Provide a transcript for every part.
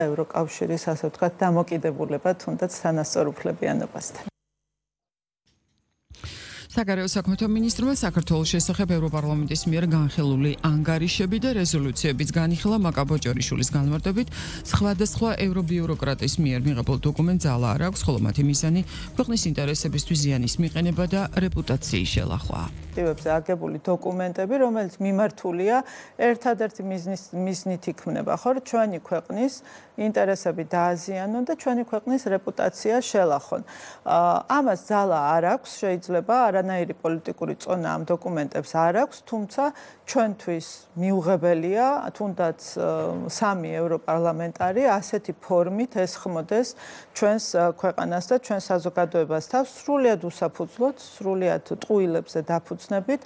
ევროკავშირის, ასე ვთქვათ, დამოკიდებულება თუნდაც თანასწორუფლებიანობასთან. საგარეო საქმეთა მინისტრმა საქართველოს შესახებ ევროპარლამენტის მიერ განხილული ანგარიშები და რეზოლუციებიც განიხილა მაკაბოჭორიშვილის განმარტებით, სხვადასხვა ევრობიუროკრატის მიერ მიღებულ დოკუმენტს ძალა არ აქვს, ხოლო მათი მიზანი ქვეყნის ინტერესებისთვის ზიანის მიყენება და რეპუტაციის შელახვა. აქტივებზე აგებული დოკუმენტები, რომელიც მიმართულია ერთადერთი მიზნით იქმნება, ხო, ჩვენი ქვეყნის ინტერესები დააზიანონ და ჩვენი ქვეყნის რეპუტაცია შელახონ. ამას ძალა არ აქვს, შეიძლება არანაირი პოლიტიკური წონა ამ დოკუმენტებს არ აქვს, თუმცა ჩვენთვის მიუღებელია, თუნდაც 3 ევროპარლამენტარი ასეთი ფორმით ესხმოდეს ჩვენს ქვეყანას და ჩვენს საზოგადოებას თავს სრულიად უსაფუძვლოდ, სრულიად ტყუილებზე დაფუძნებით.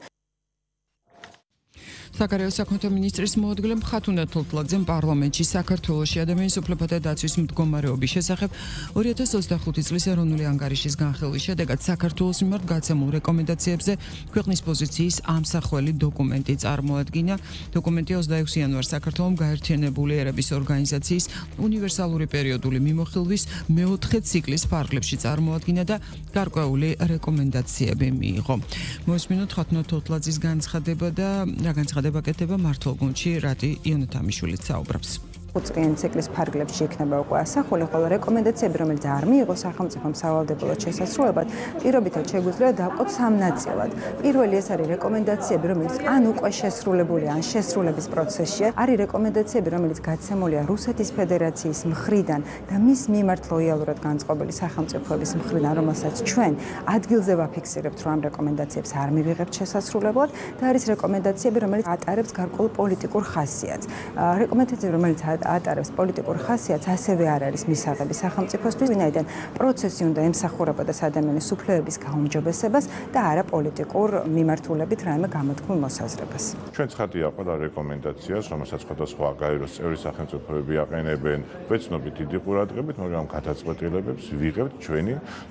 საგარეო საქმეთა მინისტრის მოადგილე მხატუნდა თულთლაძემ პარლამენტში საქართველოში ადამიანის უფლებათა დაცვის მდგომარეობის შესახებ 2025 წლის ეროვნული ანგარიშის განხილვის შედეგად საქართველოს მიმართ გაცემულ რეკომენდაციებზე ქვეყნის პოზიციის ამსახველი დოკუმენტი წარმოადგინა. დოკუმენტი 26 იანვარს საქართველოს გაერთიანებული ერების ორგანიზაციის უნივერსალური პერიოდული მიმოხილვის მეოთხე ციკლის ფარგლებში წარმოადგინა და გარკვეული რეკომენდაციები მიიღო. მოსმინოთ ხათუნა თულთლაძის განცხადება და რა განცხადება აკეთება მართლ გუნდში რატი იონათამიშვილიც საუბრობს. უწყიანი ციკლის ფარგლებში იქნება უკვე ასახული, ხოლო რეკომენდაციები, რომელიც არ მიიღო სახელმწიფომ სავალდებულოდ შესასრულებლად, პირობითად შეგვიძლია დავყოთ 3 ნაწილად. პირველი ეს არის რეკომენდაციები, რომელიც ან უკვე შესრულებულია, ან შესრულების პროცესშია. არის რეკომენდაციები, რომელიც გაცემულია რუსეთის ფედერაციის მხრიდან და მის მიმართ ლოიალურად განწყობილი სახელმწიფოების მხრიდან, რომელსაც ჩვენ ადგილზე ვაფიქსირებთ, რომ ამ რეკომენდაციებს არ მივიღებთ შესასრულებლად და არის რეკომენდაციები, რომელიც ატარებს გარკვეულ პოლიტიკურ ხასიათს. რეკომენდაციები, რომელიც ატარებს პოლიტიკურ ხასიათს, ასევე არ არის მისაღები სახელმწიფოსთვის, ვინაიდან პროცესი უნდა ემსახურებოდეს ადამიანის უფლებების გაუმჯობესებას და არა პოლიტიკურ მიმართულებით რაიმე გამოთქმულ მოსაზრებას. ჩვენ ცხადია ყველა რეკომენდაციას, რომელსაც სხვადასხვა გაეროს წევრი სახელმწიფოები აყენებენ, ვეცნობით დიდი ყურადღებით, მაგრამ გადაწყვეტილებებს ვიღებთ ჩვენი